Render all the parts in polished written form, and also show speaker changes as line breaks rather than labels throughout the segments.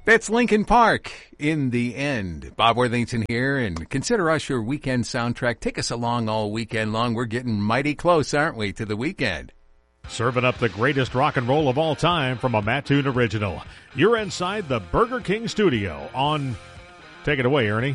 That's Linkin Park in the end. Bob Worthington here, and consider us your weekend soundtrack. Take us along all weekend long. We're getting mighty close, aren't we, to the weekend?
Serving up the greatest rock and roll of all time from a Matt Toon original. You're inside the Burger King studio on... Take it away, Ernie.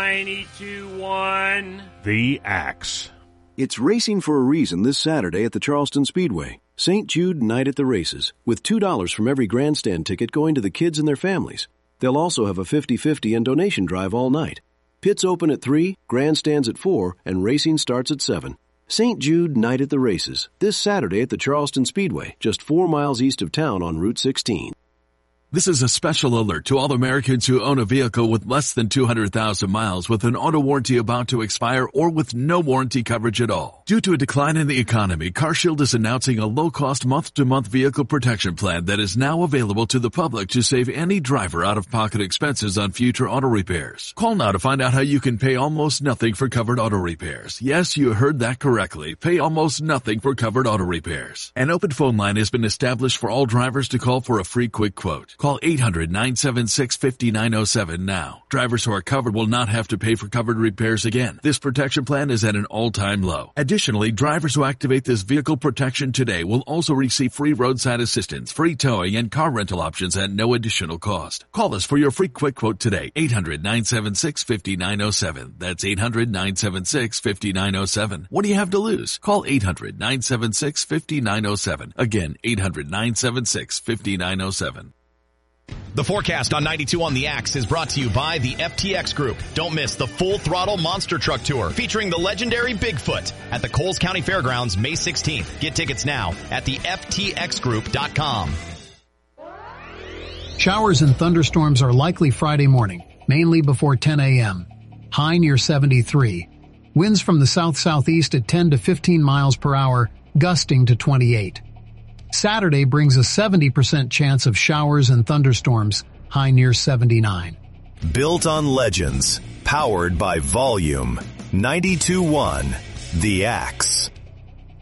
92.1
The Axe.
It's racing for a reason this Saturday at the Charleston Speedway. St. Jude Night at the Races, with $2 from every grandstand ticket going to the kids and their families. They'll also have a 50-50 and donation drive all night. Pits open at 3, grandstands at 4, and racing starts at 7. St. Jude Night at the Races, this Saturday at the Charleston Speedway, just 4 miles east of town on Route 16.
This is a special alert to all Americans who own a vehicle with less than 200,000 miles with an auto warranty about to expire or with no warranty coverage at all. Due to a decline in the economy, CarShield is announcing a low-cost month-to-month vehicle protection plan that is now available to the public to save any driver out-of-pocket expenses on future auto repairs. Call now to find out how you can pay almost nothing for covered auto repairs. Yes, you heard that correctly. Pay almost nothing for covered auto repairs. An open phone line has been established for all drivers to call for a free quick quote. Call 800-976-5907 now. Drivers who are covered will not have to pay for covered repairs again. This protection plan is at an all-time low. Additionally, drivers who activate this vehicle protection today will also receive free roadside assistance, free towing, and car rental options at no additional cost. Call us for your free quick quote today. 800-976-5907. That's 800-976-5907. What do you have to lose? Call 800-976-5907. Again, 800-976-5907.
The forecast on 92 on the Axe is brought to you by the FTX Group. Don't miss the Full Throttle Monster Truck Tour featuring the legendary Bigfoot at the Coles County Fairgrounds May 16th. Get tickets now at the ftxgroup.com.
Showers and thunderstorms are likely Friday morning, mainly before 10 a.m. High near 73. Winds from the south-southeast at 10 to 15 miles per hour, gusting to 28. Saturday brings a 70% chance of showers and thunderstorms, high near 79.
Built on legends, powered by volume. 92.1 The Axe.